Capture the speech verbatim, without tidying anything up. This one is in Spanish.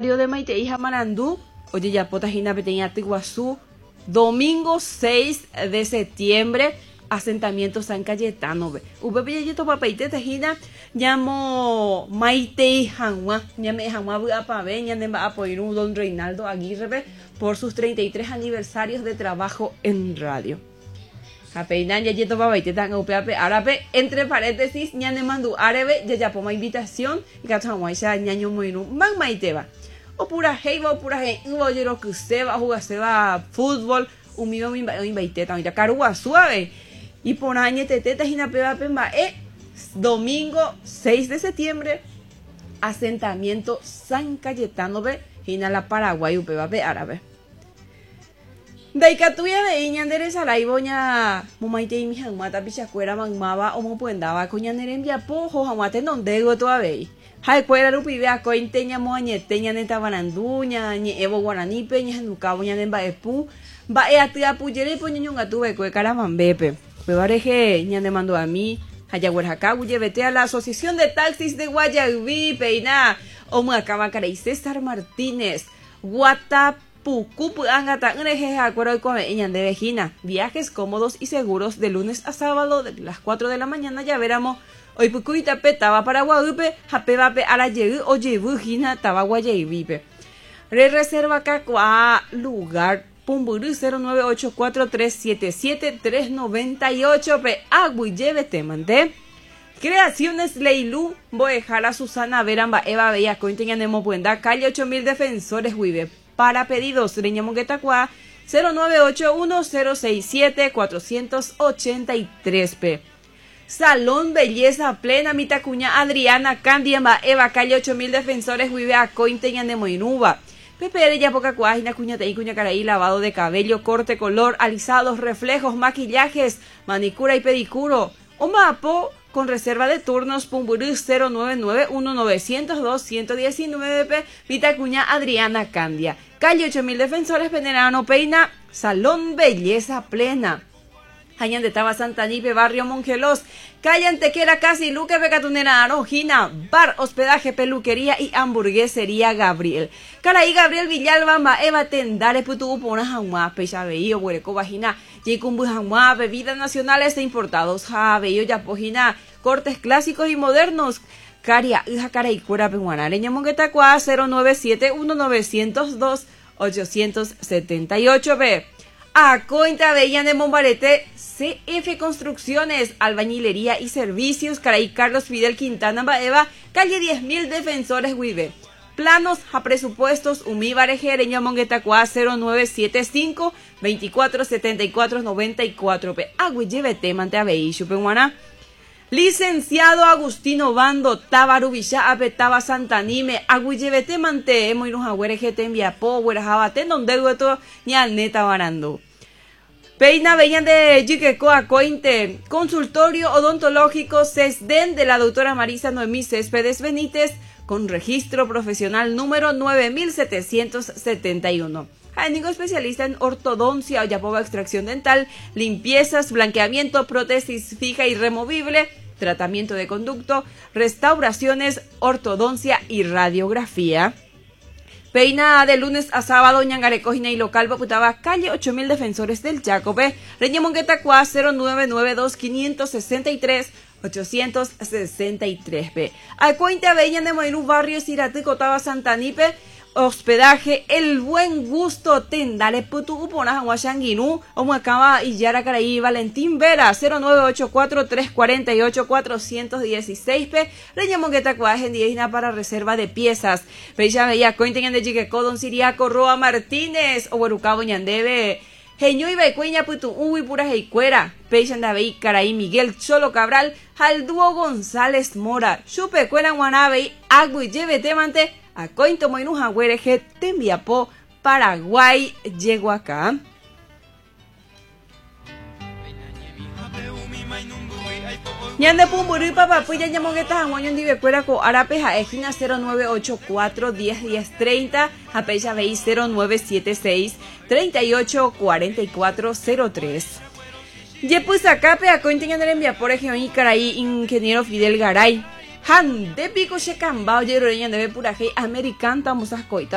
barrio de Maite y Jamarandú, oye ya pota Gina Peteña Tiguazú, domingo seis de septiembre, asentamiento San Cayetano. Ube pillito papaite Tejina, llamo Maite y Janwa, llame Janwa Buapabe, llame a apoyar un don Reinaldo Aguirre por sus treinta y tres aniversarios de trabajo en radio. Apeinan ya yeto papaite tan upeape árabe, entre paréntesis, ñane mandu árabe, ya ya poma invitación, y cachamo ya ñaño moinu, man maiteba. O pura heiba, o pura hei, ubo yero que se va a jugar, se va fútbol, un mío me invité también, carua suave. Y por año teteta jina peba pemba, eh, domingo seis de septiembre, asentamiento San Cayetano, ve, jina la Paraguay, upeba pe árabe. Daikatuya de iñandere salai boña mumaite y mi jamata pichacuera magmaba o mopuendaba coñanere en viapojo jamate nondego todavía. Hai cuera rupi vea cointeña moañeteña neta bananduña ñe evo guaraní peña nuca boña nemba epu ba e atia puyere poñuñunga tuve cue caramambepe. Pevareje ñande mandó a mí hayaguerjaca vete a la Asociación de Taxis de Guayaquil peina o muacaba caray César Martínez WhatsApp Pucup angata uneje acuerdo con de Vejina. Viajes cómodos y seguros de lunes a sábado de las cuatro de la mañana. Ya veremos. Hoy Pucuita petaba para Guadalupe, Japebape a la Yehu o Yebujina taba Guayavipe. Re reserva cacua lugar Pumburu cero nueve ocho cuatro tres siete siete tres nueve ocho pe agui llevete mande. Creaciones Leilú, Boejara Susana Veramba Eva Bella Cointeña Nemo Buenda, calle ocho mil defensores Huive. Para pedidos, Reña Monguetacua, cero nueve ocho uno cero seis siete cuatro ocho tres pe. Salón Belleza Plena, Mitacuña Adriana Candiamba, Eva, calle ocho mil defensores, Huive a Cointeña de Moinuba. Pepe de Yapocacua, Jina Cuña Teí, Cuña Caraí, lavado de cabello, corte, color, alisados, reflejos, maquillajes, manicura y pedicuro. Omapo, con reserva de turnos, Pumburú cero nueve nueve uno nueve cero dos uno uno nueve pe, Mitacuña Adriana Candia. Calle ocho mil defensores, Venerano Peina, Salón Belleza Plena. Hayan de Taba Santanipe, Barrio Mongelos, Calle Antequera, Casi Luque, Becatunera, Arojina, Bar, Hospedaje, Peluquería y Hamburguesería Gabriel. Caraí Gabriel Villalba, Eva Tendare, Putu, Pona Jamua, Pechaveío, Huereco Vagina, Yicumbu Jamua, bebidas nacionales e importados, Javeío, Yapojina, cortes clásicos y modernos. Caria, hija Caraí, Cura, Pehuana, Reña Monguetacua, cero nueve siete uno nueve cero dos ocho siete ocho pe. A Cointa Bella de Mombarete, C F Construcciones, Albañilería y Servicios, Caraí Carlos Fidel Quintana Baeva, calle diez mil defensores Huive. Planos a presupuestos, Umi Bareje, Reña Monguetacua, cero nueve siete cinco veinticuatro setenta y cuatro noventa y cuatro pe. Agui llevete, mante a Beishu, Pehuana. Licenciado Agustino Bando, Tabarubisha, Apetaba Santanime, Agüillevete Mante, Moiruja, Huerejete, Enviapo, Huerajabate, donde dueto, ni al neta barando. Peina Bellan de Yiquecoa Cointe, consultorio odontológico CESDEN de la doctora Marisa Noemí Céspedes Benítez, con registro profesional número nueve mil setecientos setenta y uno. Médico especialista en ortodoncia o yapoba extracción dental, limpiezas, blanqueamiento, prótesis fija y removible, tratamiento de conducto, restauraciones, ortodoncia y radiografía. Peina de lunes a sábado, Ñangarecojina y local, Paputaba, calle ocho mil defensores del Chacope, Reña Monguetacua, cero nueve nueve dos cinco seis tres ocho seis tres pe. Alcuente Bella de Moirú, barrio Sirate, Cotaba Santanipe, hospedaje El Buen Gusto, Tendale Putu Upona Huashanguinú, Omuacaba y Yara Caraí, Valentín Vera, cero nueve ocho cuatro tres cuatro ocho cuatro uno seis pe, Reña Monguetacua, Gendieina para reserva de piezas, Pecha Bella, Cointen de Chiqueco, Don Siriaco, Roa Martínez, Obuerucabo Ñandebe, Geño y Becueña Putu Uy, Pura Heicuera, Pecha Andabey, Caraí, Miguel Cholo Cabral, Jaldúo González Mora, Chupe Cuela Guanabey, Agui Llevete Mante, a Cointo Moinuja Huereje, Tembiapó, Paraguay, llegó acá. Ñande Pumburu Papa Puya Ñamogueta Juaño Ndibecuera co Arapeja Ejina cero nueve ocho cuatro diez diez treinta, Apecha Bey cero nueve siete seis treinta y ocho cuarenta y cuatro cero tres. Yepus Acape a Cointo Ñandere por ejemplo Caraí ingeniero Fidel Garay. Han de pico se cambao yero de pura americana musas coita.